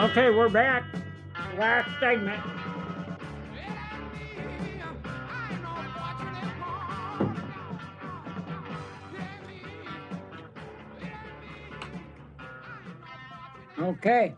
Okay, we're back. Last segment. Okay.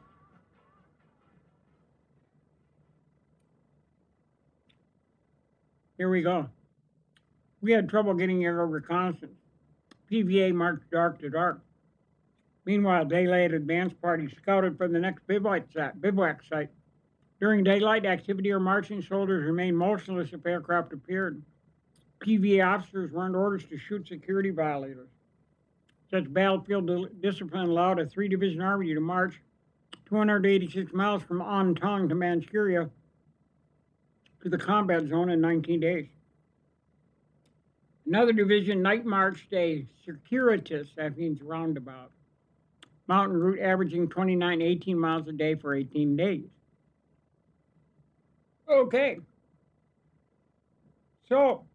Here we go. We had trouble getting aerial reconnaissance. PVA marched dark to dark. Meanwhile, daylight advance parties scouted for the next bivouac site. During daylight activity or marching, soldiers remained motionless if aircraft appeared. PVA officers were under orders to shoot security violators. Such battlefield discipline allowed a 3-division army to march 286 miles from Antong to Manchuria to the combat zone in 19 days. Another division night marched a circuitous, that means roundabout, mountain route averaging 18 miles a day for 18 days. Okay. So,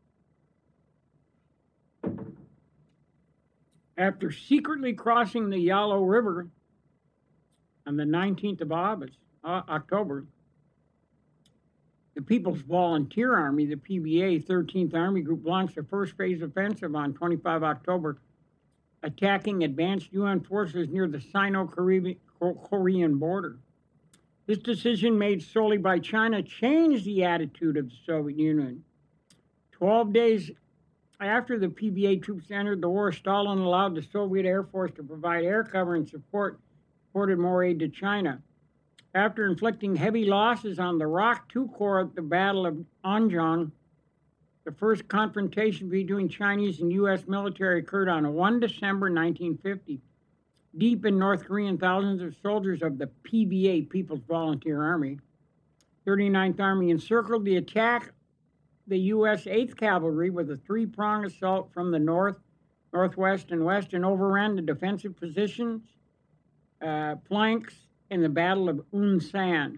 after secretly crossing the Yellow River on the 19th of October, the People's Volunteer Army, the PVA 13th Army Group, launched the first phase offensive on 25 October, attacking advanced UN forces near the Sino-Korean border. This decision, made solely by China, changed the attitude of the Soviet Union. 12 days after the PVA troops entered the war, Stalin allowed the Soviet Air Force to provide air cover and supported more aid to China. After inflicting heavy losses on the ROK 2 Corps at the Battle of Anjong, the first confrontation between Chinese and U.S. military occurred on 1 December 1950. Deep in North Korea, thousands of soldiers of the PVA, People's Volunteer Army, 39th Army, encircled the attack the U.S. 8th Cavalry with a 3-pronged assault from the north, northwest, and west, and overran the defensive positions, flanks, in the Battle of Unsan.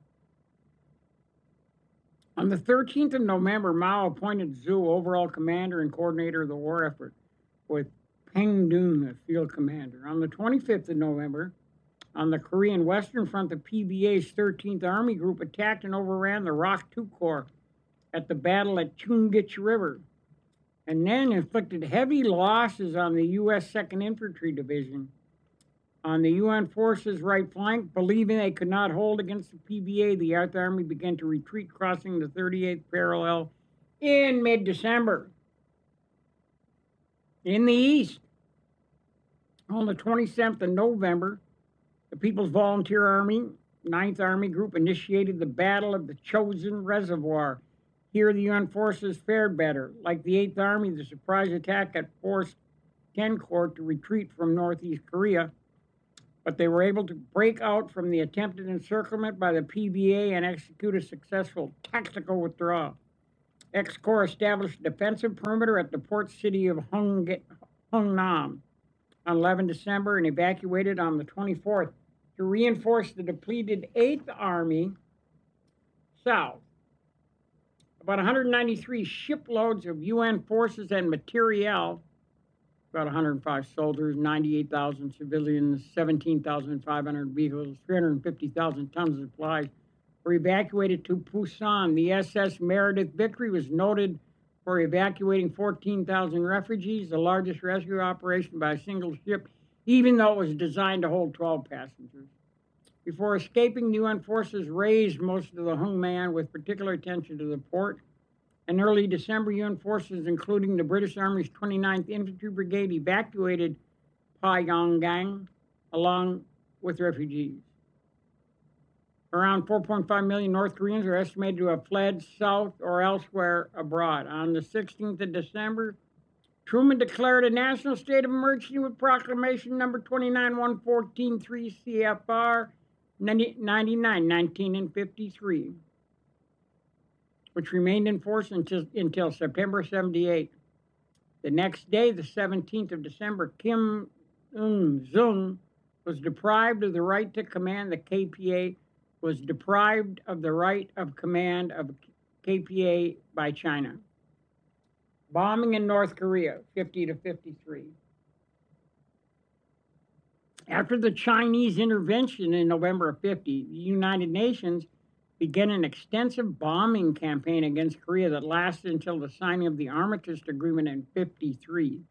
On the 13th of November, Mao appointed Zhu overall commander and coordinator of the war effort, with Peng Dun the field commander. On the 25th of November, on the Korean Western Front, the PVA's 13th Army Group attacked and overran the ROK 2 Corps at the battle at Chungich River, and then inflicted heavy losses on the U.S. 2nd Infantry Division. On the UN forces' right flank, believing they could not hold against the PVA, the 8th Army began to retreat, crossing the 38th parallel in mid-December. In the east, on the 27th of November, the People's Volunteer Army, 9th Army Group, initiated the Battle of the Chosin Reservoir. Here, the UN forces fared better. Like the 8th Army, the surprise attack had forced 10 Corps to retreat from northeast Korea, but they were able to break out from the attempted encirclement by the PVA and execute a successful tactical withdrawal. X-Corps established a defensive perimeter at the port city of Hungnam on 11 December and evacuated on the 24th to reinforce the depleted 8th Army south. About 193 shiploads of UN forces and materiel, about 105 soldiers, 98,000 civilians, 17,500 vehicles, 350,000 tons of supplies, were evacuated to Pusan. The SS Meredith Victory was noted for evacuating 14,000 refugees, the largest rescue operation by a single ship, even though it was designed to hold 12 passengers. Before escaping, the UN forces raised most of the Hongman with particular attention to the port. In early December, UN forces, including the British Army's 29th Infantry Brigade, evacuated Pyongyang along with refugees. Around 4.5 million North Koreans are estimated to have fled south or elsewhere abroad. On the 16th of December, Truman declared a national state of emergency with proclamation number 29-114-3 CFR 99, 19, and 53, which remained in force until September 78. The next day, the 17th of December, Kim Il-sung was deprived of the right to command the KPA, was deprived of the right of command of KPA by China. Bombing in North Korea, 50 to 53. After the Chinese intervention in November of 50, the United Nations began an extensive bombing campaign against Korea that lasted until the signing of the Armistice Agreement in 53.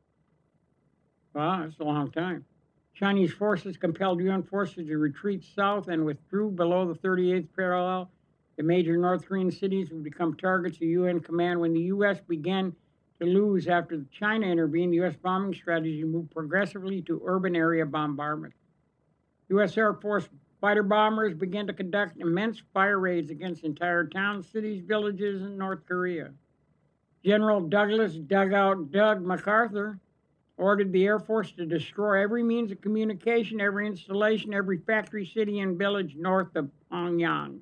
Wow, that's a long time. Chinese forces compelled UN forces to retreat south and withdrew below the 38th parallel. The major North Korean cities would become targets of UN command. When the U.S. began to lose after China intervened, the U.S. bombing strategy moved progressively to urban area bombardment. U.S. Air Force fighter bombers began to conduct immense fire raids against entire towns, cities, villages in North Korea. General Douglas Doug MacArthur ordered the Air Force to destroy every means of communication, every installation, every factory, city, and village north of Pyongyang.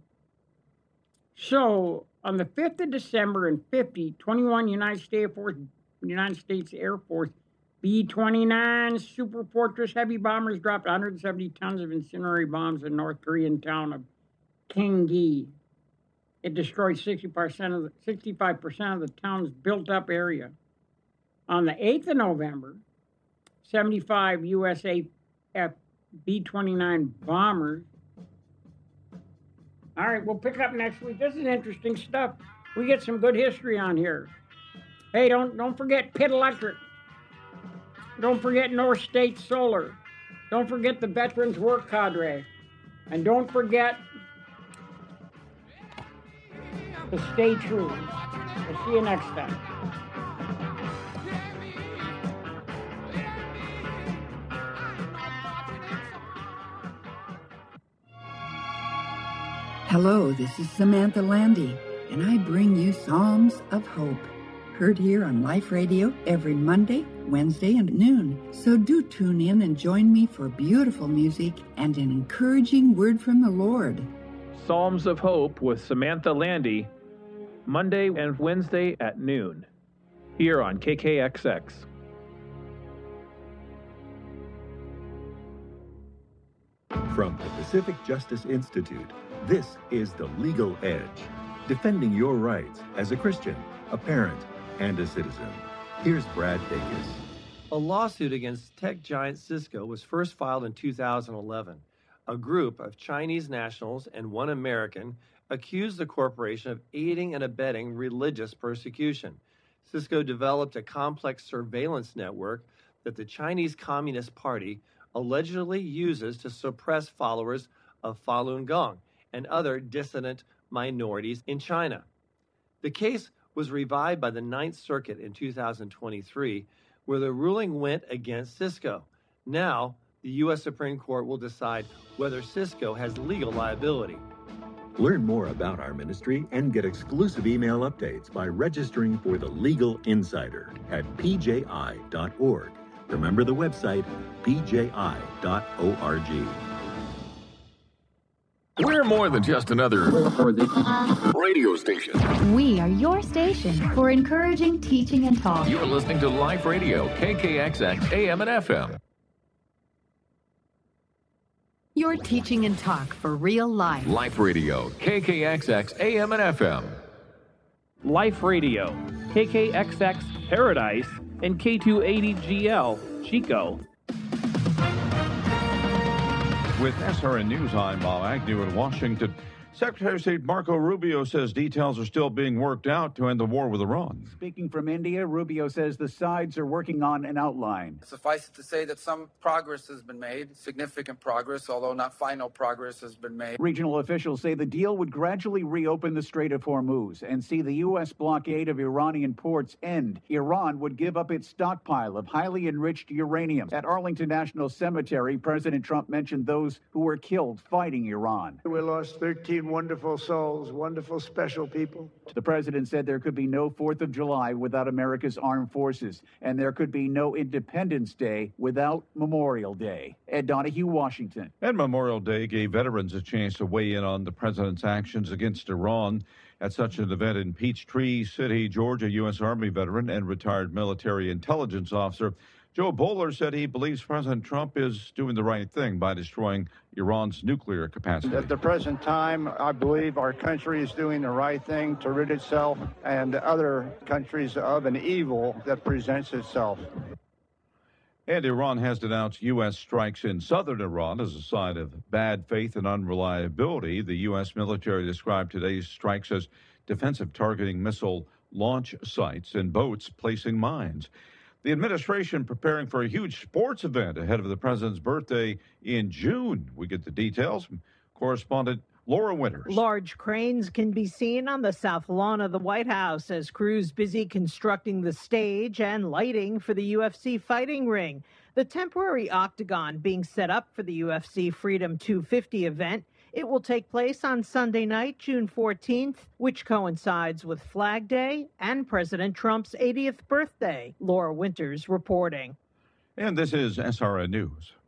So, on the 5th of December in 50, 21 United States Air Force B-29 Super Fortress heavy bombers dropped 170 tons of incendiary bombs in North Korean town of Gyeonggi. It destroyed 65% of the town's built-up area. On the 8th of November, 75 USAF B-29 bombers. All right, we'll pick up next week. This is interesting stuff. We get some good history on here. Hey, don't forget Pitt Electric. Don't forget North State Solar. Don't forget the Veterans Work Cadre. And don't forget to stay true. We'll see you next time. Hello, this is Samantha Landy, and I bring you Psalms of Hope, heard here on Life Radio every Monday, Wednesday, and noon. So do tune in and join me for beautiful music and an encouraging word from the Lord. Psalms of Hope with Samantha Landy, Monday and Wednesday at noon, here on KKXX. From the Pacific Justice Institute, this is The Legal Edge, defending your rights as a Christian, a parent, and a citizen. Here's Brad Dacus. A lawsuit against tech giant Cisco was first filed in 2011. A group of Chinese nationals and one American accused the corporation of aiding and abetting religious persecution. Cisco developed a complex surveillance network that the Chinese Communist Party allegedly uses to suppress followers of Falun Gong and other dissident minorities in China. The case was revived by the Ninth Circuit in 2023, where the ruling went against Cisco. Now, the U.S. Supreme Court will decide whether Cisco has legal liability. Learn more about our ministry and get exclusive email updates by registering for the Legal Insider at pji.org. Remember the website, pji.org. We're more than just another radio station. We are your station for encouraging, teaching, and talk. You're listening to Life Radio, KKXX, AM and FM. Your teaching and talk for real life. Life Radio, KKXX, AM and FM. Life Radio, KKXX Paradise, and K280GL Chico. With SRN News, I'm Bob Agnew in Washington. Secretary of State Marco Rubio says details are still being worked out to end the war with Iran. Speaking from India, Rubio says the sides are working on an outline. Suffice it to say that some progress has been made, significant progress, although not final progress has been made. Regional officials say the deal would gradually reopen the Strait of Hormuz and see the U.S. blockade of Iranian ports end. Iran would give up its stockpile of highly enriched uranium. At Arlington National Cemetery, President Trump mentioned those who were killed fighting Iran. We lost 13 wonderful souls, wonderful, special people. The president said there could be no 4th of July without America's armed forces, and there could be no Independence Day without Memorial Day. Ed Donahue, Washington. And Memorial Day gave veterans a chance to weigh in on the president's actions against Iran. At such an event in Peachtree City, Georgia, U.S. Army veteran and retired military intelligence officer Joe Bowler said he believes President Trump is doing the right thing by destroying Iran's nuclear capacity. At the present time, I believe our country is doing the right thing to rid itself and other countries of an evil that presents itself. And Iran has denounced U.S. strikes in southern Iran as a sign of bad faith and unreliability. The U.S. military described today's strikes as defensive targeting missile launch sites and boats placing mines. The administration preparing for a huge sports event ahead of the president's birthday in June. We get the details from correspondent Laura Winters. Large cranes can be seen on the south lawn of the White House as crews busy constructing the stage and lighting for the UFC fighting ring. The temporary octagon being set up for the UFC Freedom 250 event. It will take place on Sunday night, June 14th, which coincides with Flag Day and President Trump's 80th birthday. Laura Winters reporting. And this is SRN News.